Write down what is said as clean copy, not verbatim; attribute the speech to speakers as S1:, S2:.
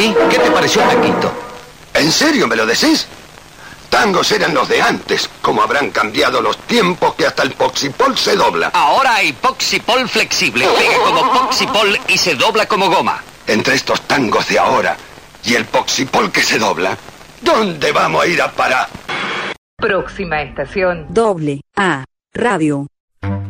S1: ¿Y qué te pareció Taquito?
S2: ¿En serio me lo decís? Tangos eran los de antes. Como habrán cambiado los tiempos que hasta el Poxipol se dobla.
S1: Ahora hay Poxipol flexible. Pega como Poxipol y se dobla como goma.
S2: Entre estos tangos de ahora y el Poxipol que se dobla, ¿dónde vamos a ir a parar?
S3: Próxima estación.
S4: AA Radio.